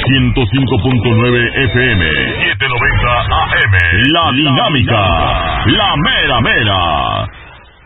105.9 FM, 790 AM. La Dinámica, la mera mera.